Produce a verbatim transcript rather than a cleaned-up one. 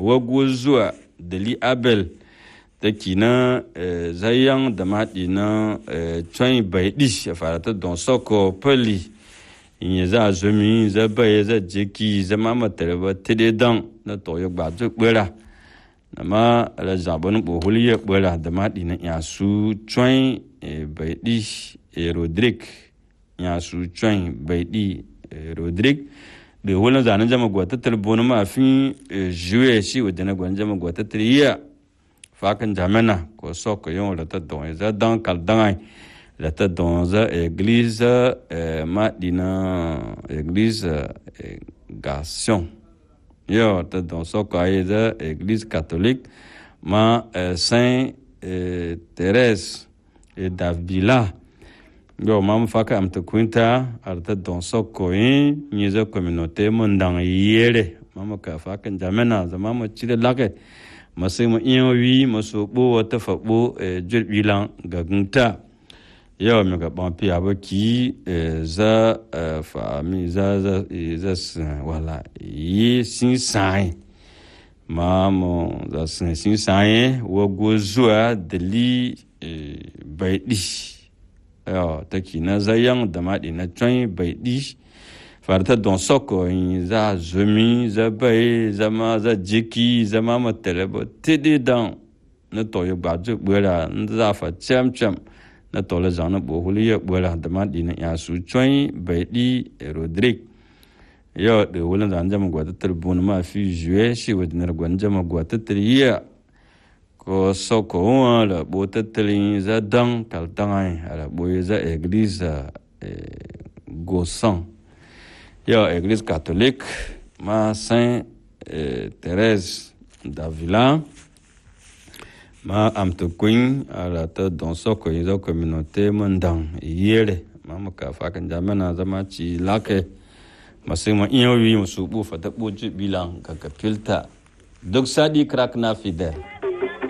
wago zuwa dali abel da kina zayan da maɗi na tsoyin bai ɗi a farata don soko pali in ya za zumi za bai za jiki zama matar ba tide don na toyo ba zu ɓura na ma ala zaɓen ɓohuli ya ɓura da maɗi na yasu tsoyin bai ɗi rodrigue yasu tsoyin bai ɗi rodrigue da wani zanen jama gwatatar bonu mafin juye shi wadda na gwan jama gwatatar iya fakan jamana ko soko yon rata don za dan kaldan rata don za église madina église garçon yo ta don soko ay za église catholique ma saint Thérèse et d'Avila yo mam faka am ta kunta arta don soko yin ni za communauté mon dan yere mama ka fakan jamana za mama cire lake masai mu iya wi maso bo wata fabo jirbi lan gagunta yau mi gaban fiya baki za fami za za za wala yi sin sai ma mo za sin sin sai wo go zuwa dali bai di yau take na zayan da madi na tsoyin bai di farta don soko in za zumi za bai zama za jiki zama matalaba tidi dan na toyo bazu bura za fa cham cham na tola zana bohuli ya bura da madi na ya su choi bai di rodrigue yo de wulan zan jama gwata turbun ma fi juye shi wadnar gwan jama gwata triya ko soko wala bota trin za dan kal tangai ala boye za église gosan yo église catholique ma saint Thérèse d'Avila ma am to queen ala ta don soko yizo communauté mandang yere mama ka fa kan jamana zama ci lake masima iyo wi musu bu fa da boji bilan ka kapilta duk sadi krak na fidel